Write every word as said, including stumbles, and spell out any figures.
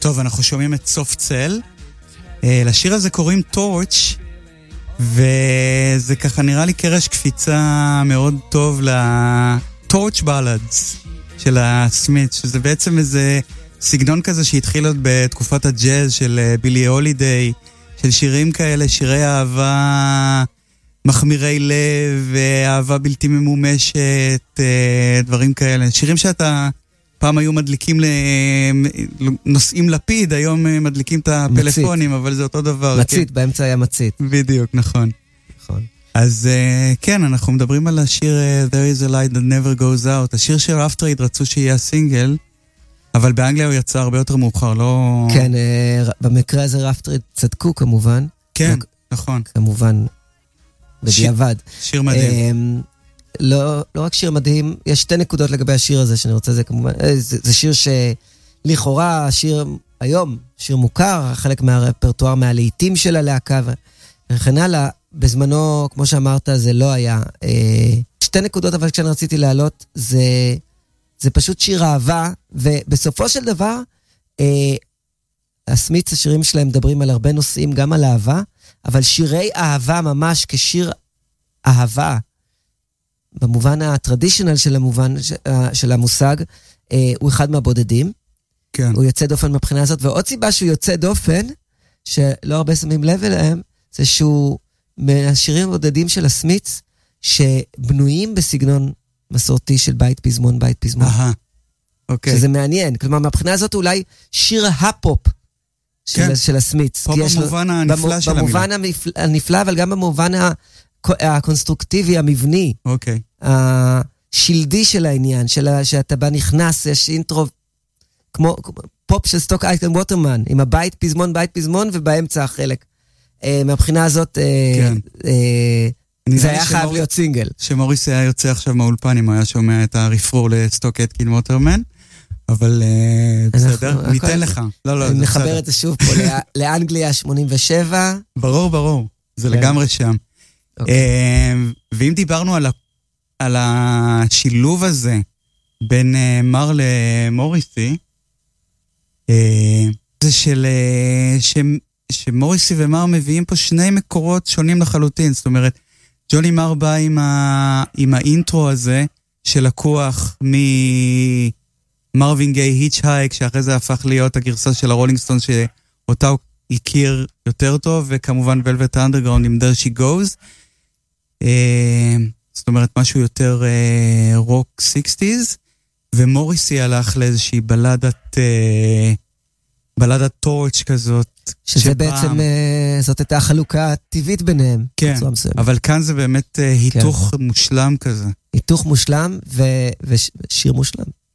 טוב, אנחנו שומעים את סוף צל. לשיר הזה קוראים טורץ', וזה ככה נראה לי קרש קפיצה מאוד טוב לטורץ' בלאדס של הסמית, שזה בעצם איזה סגנון כזה שהתחיל עוד בתקופת הג'אז של בילי הולידיי, של שירים כאלה, שירי אהבה מחמירי לב, אהבה בלתי ממומשת, דברים כאלה. שירים שאתה פעם היו מדליקים, נושאים לפיד, היום מדליקים את הפלאפונים, אבל זה אותו דבר. מצית, באמצע היה מצית. בדיוק, נכון. נכון. אז כן, אנחנו מדברים על השיר There is a light that never goes out. השיר של אפטרייד רצו שיהיה הסינגל, אבל באנגליה הוא יצא הרבה יותר מאוחר, לא... כן, במקרה הזה אפטרייד צדקו כמובן. כן, נכון. כמובן, בדיעבד. שיר מדהים. לא, לא רק שיר מדהים, יש שתי נקודות לגבי השיר הזה שאני רוצה, זה כמובן, זה, זה שיר שלכאורה, שיר היום, שיר מוכר, חלק מהרפרטואר, מהלעיתים של הלהקה, וכן הלאה, בזמנו, כמו שאמרת, זה לא היה. שתי נקודות, אבל כשאני רציתי להעלות, זה, זה פשוט שיר אהבה, ובסופו של דבר, הסמיץ, השירים שלהם מדברים על הרבה נושאים, גם על אהבה, אבל שירי אהבה ממש כשיר אהבה, במובן הטרדישיונל של המובן, של המושג, הוא אחד מהבודדים. כן. הוא יוצא דופן מבחינה הזאת, ועוד סיבה שהוא יוצא דופן, שלא הרבה שמים לב אליהם, זה שהוא מהשירים הבודדים של הסמיץ, שבנויים בסגנון מסורתי של בית פזמון, בית פזמון. אהה, אוקיי. שזה מעניין. כלומר, מהבחינה הזאת אולי שיר הפופ של, כן. של הסמיץ. פה במובן לו, הנפלא במו, של המילה. במובן הנפלא, אבל גם במובן ה... הקונסטרוקטיבי, המבני, אוקיי. השילדי של העניין, של שאתה בא נכנס, יש אינטרו, כמו פופ של סטוק אייטן ווטרמן, עם הבית פזמון, בית פזמון, ובאמצע החלק. מהבחינה הזאת, זה היה חייב להיות סינגל. שמוריס היה יוצא עכשיו מהאולפן, אם היה שומע את הרפרור לסטוק אייטן ווטרמן, אבל בסדר, ניתן לך. לא, לא, נחבר את זה שוב פה, לאנגליה שמונים ושבע. ברור, ברור, זה לגמרי שם. Okay. ואם דיברנו על, ה, על השילוב הזה בין uh, מר למוריסי, uh, זה של, uh, ש, שמוריסי ומר מביאים פה שני מקורות שונים לחלוטין. זאת אומרת, ג'וני מר בא עם, ה, עם האינטרו הזה שלקוח ממרווין גיי היץ'-הייק, שאחרי זה הפך להיות הגרסה של הרולינג סטון שאותה הוא הכיר יותר טוב, וכמובן ולווט אנדרגראונד עם There She Goes. זאת אומרת משהו יותר רוק סיקסטיז, ומוריסי הלך לאיזושהי בלדת בלדת טורץ' כזאת, שזה בעצם זאת הייתה החלוקה הטבעית ביניהם. כן, אבל כאן זה באמת היתוך מושלם כזה, היתוך מושלם ושיר מושלם.